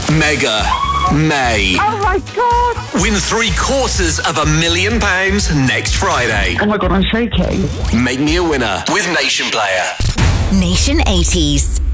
Mega May. Oh my God. Win £750,000 next Friday. Oh my God, I'm shaking. Make me a winner with Nation Player. Nation 80s.